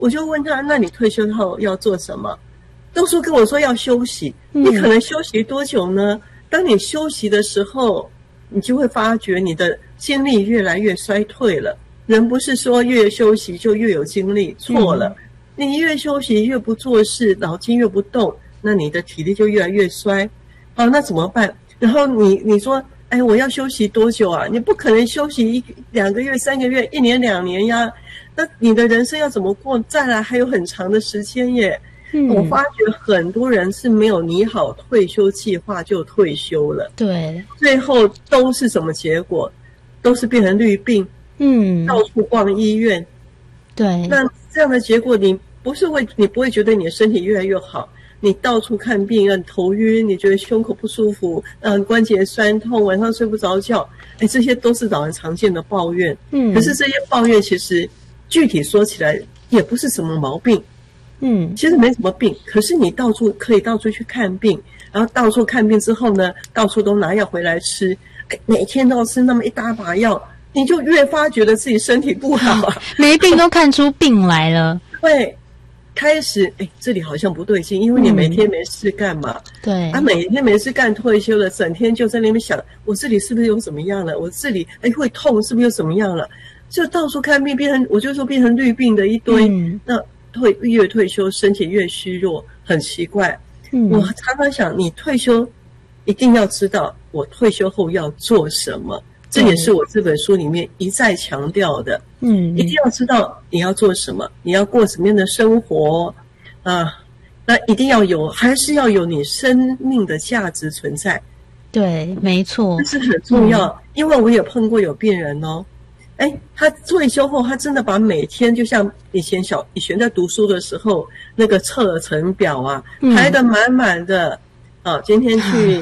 我就问他，那你退休后要做什么？都说跟我说要休息，你可能休息多久呢？当你休息的时候，你就会发觉你的精力越来越衰退了。人不是说越休息就越有精力，错了。你越休息越不做事，脑筋越不动，那你的体力就越来越衰。好，那怎么办？然后你说，哎，我要休息多久啊？你不可能休息2个月、3个月、1年、2年呀。那你的人生要怎么过？再来还有很长的时间耶。我发觉很多人是没有拟好退休计划就退休了，对，最后都是什么结果？都是变成绿病，到处逛医院，对。那这样的结果，你不会觉得你的身体越来越好，你到处看病，让你头晕，你觉得胸口不舒服，关节酸痛，晚上睡不着觉，这些都是老人常见的抱怨。可是这些抱怨其实具体说起来也不是什么毛病。其实没什么病，可是你可以到处去看病，然后到处看病之后呢，到处都拿药回来吃，每天都要吃那么一大把药，你就越发觉得自己身体不好啊， 没病都看出病来了。 对，开始这里好像不对劲，因为你每天没事干嘛，对啊，每天没事干，退休了，整天就在那边想，我这里是不是又怎么样了？我这里会痛，是不是又怎么样了？就到处看病，我就说变成绿病的一堆，那越退休身体越虚弱，很奇怪。我常常想，你退休一定要知道我退休后要做什么，这也是我这本书里面一再强调的。一定要知道你要做什么，你要过什么样的生活啊？那一定要还是要有你生命的价值存在。 对，没错， 这是很重要。因为我也碰过有病人哦。他退休后，他真的把每天就像以前在读书的时候，那个测程表啊，排得满满的。今天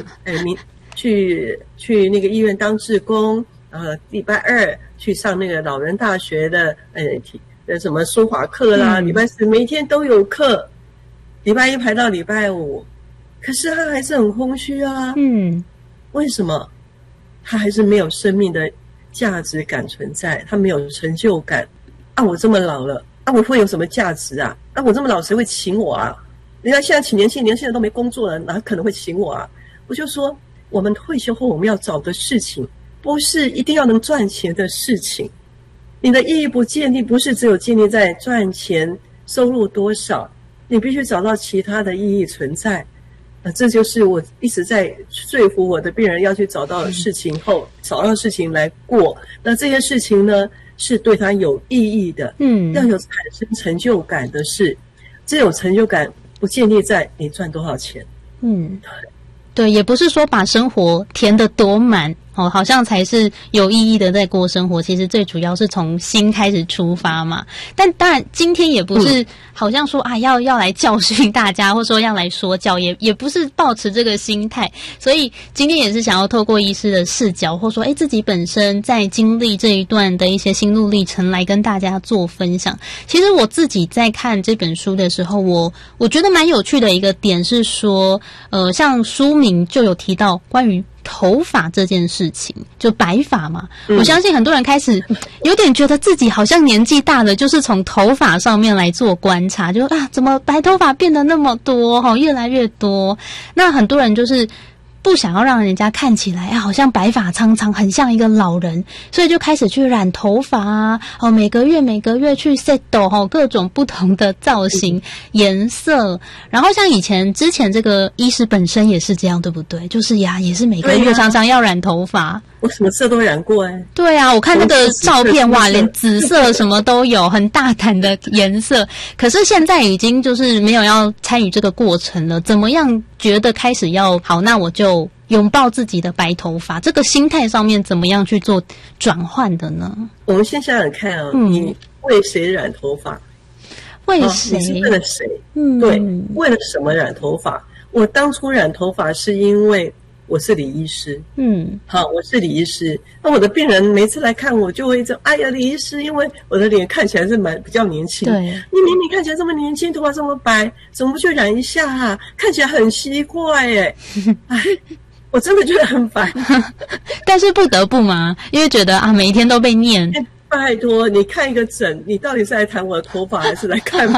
去那个医院当志工，礼拜2去上那个老人大学的什么书法课啦，礼拜4每天都有课，礼拜1排到礼拜5，可是他还是很空虚啊。为什么？他还是没有生命的价值感存在，他没有成就感啊！我这么老了啊，我会有什么价值啊？啊，我这么老谁会请我啊？人家现在请年轻人都没工作了，哪可能会请我啊？我就说，我们退休后我们要找的事情，不是一定要能赚钱的事情。你的意义不是只有建立在赚钱收入多少，你必须找到其他的意义存在。这就是我一直在说服我的病人要去找到事情后，找到事情来过。那这些事情呢，是对他有意义的，要有产生成就感的事。这种成就感不建立在你赚多少钱， 对，也不是说把生活填得多满好像才是有意义的在过生活。其实最主要是从心开始出发嘛。但当然，今天也不是好像说要来教训大家，或说要来说教，也不是抱持这个心态。所以今天也是想要透过医师的视角，或说自己本身在经历这一段的一些心路历程，来跟大家做分享。其实我自己在看这本书的时候，我觉得蛮有趣的一个点是说，像书名就有提到关于头发这件事情，就白发嘛，我相信很多人开始有点觉得自己好像年纪大了，就是从头发上面来做观察，就怎么白头发变得那么多越来越多。那很多人就是不想要让人家看起来好像白发苍苍，很像一个老人，所以就开始去染头发啊，每个月去 set 各种不同的造型、颜色。然后像之前这个医师本身也是这样，对不对？就是也是每个月常常要染头发。 我什么色都染过对啊，我看那个照片连紫色什么都有，很大胆的颜色。可是现在已经就是没有要参与这个过程了。怎么样觉得开始要好，那我就拥抱自己的白头发，这个心态上面怎么样去做转换的呢？ 我们先想想看你为谁染头发？ 为谁？ 你是为了谁？对，为了什么染头发？我当初染头发是因为我是李医师，我是李医师。那我的病人每次来看我，就会说：“哎呀，李医师，因为我的脸看起来是比较年轻，对，你明明看起来这么年轻，头发这么白，怎么不去染一下啊？看起来很奇怪哎。”我真的觉得很烦， 但是不得不嘛，因为觉得每一天都被念。 拜托，你看一个诊，你到底是来谈我的头发，还是来看